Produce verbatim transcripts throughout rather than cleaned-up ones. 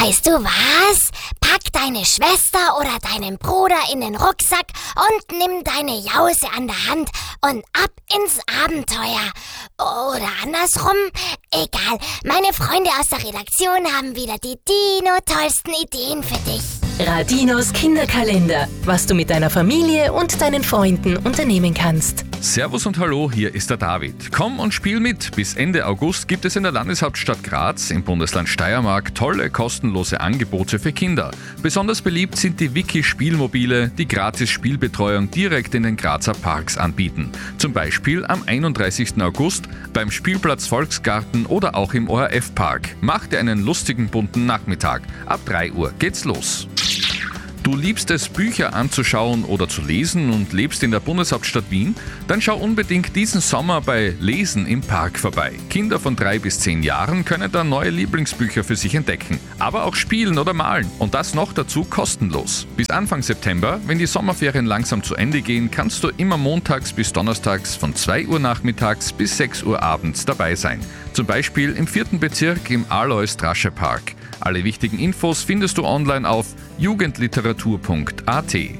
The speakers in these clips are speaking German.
Weißt du was? Pack deine Schwester oder deinen Bruder in den Rucksack und nimm deine Jause an der Hand und ab ins Abenteuer. Oder andersrum, egal. Meine Freunde aus der Redaktion haben wieder die Dino-tollsten Ideen für dich. Radinos Kinderkalender, was du mit deiner Familie und deinen Freunden unternehmen kannst. Servus und hallo, hier ist der David. Komm und spiel mit. Bis Ende August gibt es in der Landeshauptstadt Graz im Bundesland Steiermark tolle kostenlose Angebote für Kinder. Besonders beliebt sind die Wiki-Spielmobile, die gratis Spielbetreuung direkt in den Grazer Parks anbieten. Zum Beispiel am einunddreißigsten August beim Spielplatz Volksgarten oder auch im O R F-Park. Mach dir einen lustigen bunten Nachmittag. Ab drei Uhr geht's los. Du liebst es, Bücher anzuschauen oder zu lesen und lebst in der Bundeshauptstadt Wien? Dann schau unbedingt diesen Sommer bei Lesen im Park vorbei. Kinder von drei bis zehn Jahren können da neue Lieblingsbücher für sich entdecken, aber auch spielen oder malen und das noch dazu kostenlos. Bis Anfang September, wenn die Sommerferien langsam zu Ende gehen, kannst du immer montags bis donnerstags von zwei Uhr nachmittags bis sechs Uhr abends dabei sein. Zum Beispiel im vierten Bezirk im Alois-Strasche Park. Alle wichtigen Infos findest du online auf jugendliteratur punkt a t.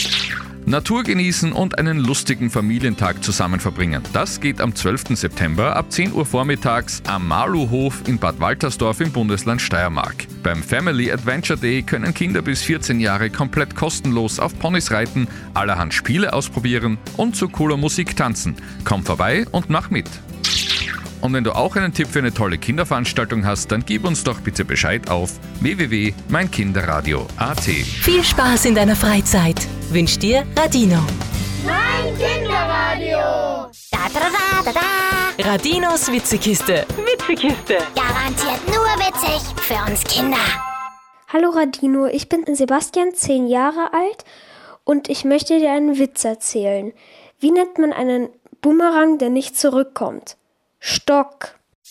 Natur genießen und einen lustigen Familientag zusammen verbringen. Das geht am zwölften September ab zehn Uhr vormittags am Maluhof in Bad Waltersdorf im Bundesland Steiermark. Beim Family Adventure Day können Kinder bis vierzehn Jahre komplett kostenlos auf Ponys reiten, allerhand Spiele ausprobieren und zu cooler Musik tanzen. Komm vorbei und mach mit! Und wenn du auch einen Tipp für eine tolle Kinderveranstaltung hast, dann gib uns doch bitte Bescheid auf w w w punkt mein kinderradio punkt a t. Viel Spaß in deiner Freizeit wünscht dir Radino. Mein Kinderradio. Da, da, da, da, da. Radinos Witzekiste. Witzekiste. Garantiert nur witzig für uns Kinder. Hallo Radino, ich bin Sebastian, zehn Jahre alt und ich möchte dir einen Witz erzählen. Wie nennt man einen Bumerang, der nicht zurückkommt? Stock.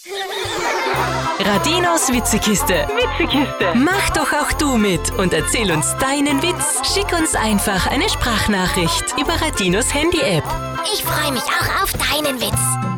Radinos Witzekiste. Witzekiste. Mach doch auch du mit und erzähl uns deinen Witz. Schick uns einfach eine Sprachnachricht über Radinos Handy-App. Ich freue mich auch auf deinen Witz.